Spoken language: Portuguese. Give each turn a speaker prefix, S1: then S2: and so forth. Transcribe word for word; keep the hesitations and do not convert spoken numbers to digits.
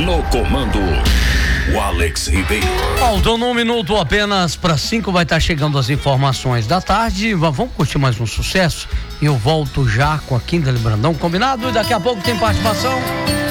S1: No comando, o Alex Ribeiro.
S2: Faltando um minuto apenas para cinco, vai estar chegando as informações da tarde. Vamos curtir mais um sucesso? Eu volto já com a Kimberly Brandão, combinado? E daqui a pouco tem participação